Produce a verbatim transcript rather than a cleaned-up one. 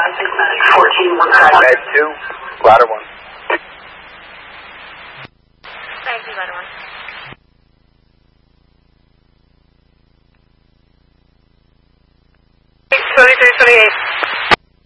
fourteen, one side. Med two, ladder one. Thank you, ladder one. twenty-three twenty-eight.